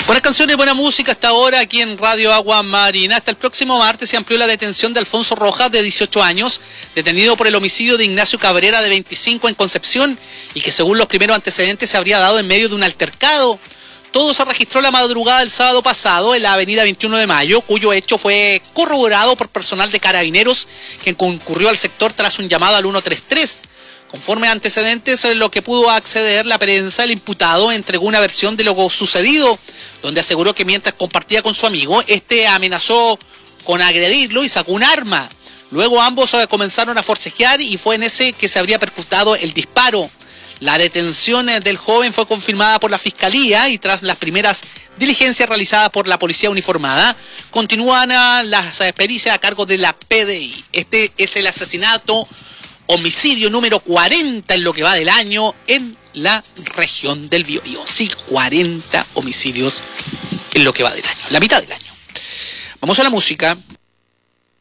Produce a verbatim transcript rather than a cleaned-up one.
Buenas canciones, buena música hasta ahora aquí en Radio Agua Marina. Hasta el próximo martes se amplió la detención de Alfonso Rojas, de dieciocho años, detenido por el homicidio de Ignacio Cabrera, de veinticinco, en Concepción, y que según los primeros antecedentes se habría dado en medio de un altercado. Todo se registró la madrugada del sábado pasado en la avenida veintiuno de mayo, cuyo hecho fue corroborado por personal de Carabineros, quien concurrió al sector tras un llamado al ciento treinta y tres. Conforme a antecedentes, en lo que pudo acceder la prensa, el imputado entregó una versión de lo sucedido, donde aseguró que mientras compartía con su amigo, este amenazó con agredirlo y sacó un arma. Luego ambos comenzaron a forcejear y fue en ese que se habría percutado el disparo. La detención del joven fue confirmada por la Fiscalía y tras las primeras diligencias realizadas por la policía uniformada, continúan las pericias a cargo de la P D I. Este es el asesinato, homicidio número cuarenta en lo que va del año en la región del Biobío. Sí, cuarenta homicidios en lo que va del año, la mitad del año. Vamos a la música.